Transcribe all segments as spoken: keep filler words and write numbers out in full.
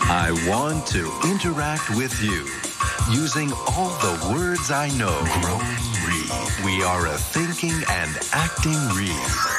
I want to interact with you using all the words I know. Growing Reed. We are a thinking and acting Reed.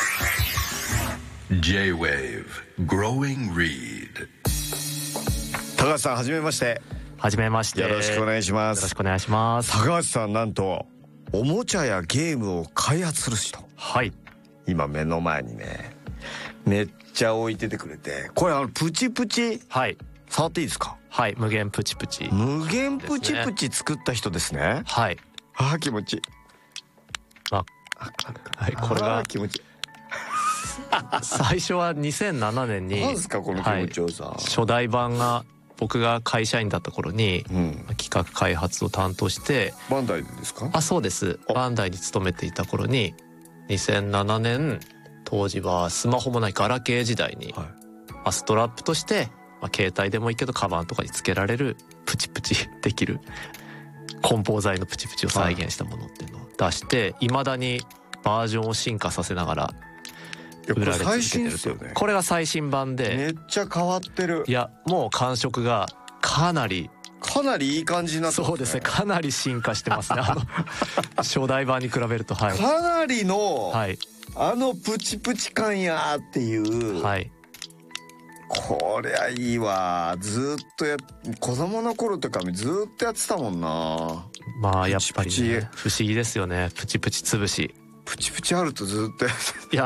J-Wave Growing Reed。 高橋さん、はじめまして。 はじめまして。 よろしくお願いします。 よろしくお願いします。 高橋さん、なんとおもちゃやゲームを開発する人。 はい。 今目の前にね、めっちゃ置いててくれて、これあのプチプチ。 はい。触っていいですか？ はい、無限プチプチ、ね、 無限プチプチ作った人ですね。 はい。 ああ気持ちいい。 あ、はい、これが気持ちいい。 最初はにせんななねんに何ですかこの気持ちよさ、 はい、初代版が僕が会社員だった頃に、うん、企画開発を担当して。 バンダイですか？ あ、そうです。バンダイに勤めていた頃ににせんななねん、当時はスマホもないガラケー時代に、はい、まあ、ストラップとしてまあ、携帯でもいいけどカバンとかにつけられるプチプチできる梱包材のプチプチを再現したものっていうのを出していま、はい、だにバージョンを進化させながら売られ続けてると。これが最新版でめっちゃ変わってる。 いやもう感触がかなりかなりいい感じになってますね。 そうですね、かなり進化してますねあの初代版に比べると、はい、 かなりの、 はい、 あのプチプチ感やっていう、 はい、 こりゃいいわ。ずっとや子供の頃とかずっとやってたもんな。 まあやっぱりね、不思議ですよね。プチプチつぶしプチプチあるとずっとやっていや